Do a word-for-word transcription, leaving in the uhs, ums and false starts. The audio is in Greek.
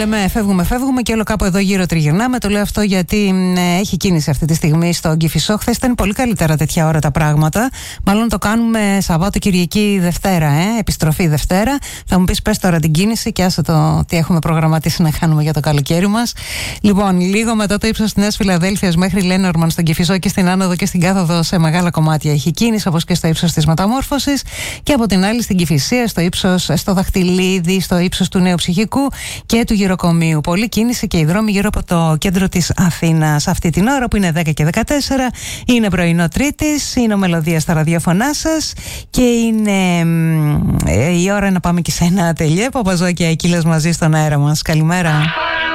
λέμε φεύγουμε, φεύγουμε και όλο κάπου εδώ γύρω τριγυρνάμε. Το λέω αυτό γιατί ε, έχει κίνηση αυτή τη στιγμή στο Κηφισό. Χθες ήταν πολύ καλύτερα τέτοια ώρα τα πράγματα. Μάλλον το κάνουμε Σαββάτο, Κυριακή, Δευτέρα. Ε, επιστροφή Δευτέρα. Θα μου πεις πες τώρα την κίνηση και άσε το τι έχουμε προγραμματίσει να κάνουμε για το καλοκαίρι μας. Λοιπόν, λίγο μετά το ύψος της Νέας Φιλαδέλφειας μέχρι Λένορμαν, στον Κηφισό και στην άνοδο και στην κάθοδο σε μεγάλα κομμάτια έχει κίνηση, όπως και στο ύψος της Μεταμόρφωσης. Και από την άλλη στην Κηφισία, στο ύψος, στο Δαχτυλίδι, στο ύψος του Νέου Ψυχικού και του Γυροκομείου. Πολλή κίνηση και οι δρόμοι γύρω από το κέντρο της Αθήνας. Αυτή την ώρα που είναι δέκα και δεκατέσσερα, είναι πρωινό Τρίτης, είναι ο Μελωδία στα ραδιόφωνά σας και είναι ε, η ώρα να πάμε και σε ένα ατελιέ. Παπαζό και Ακύλας μαζί στον αέρα μας. Καλημέρα.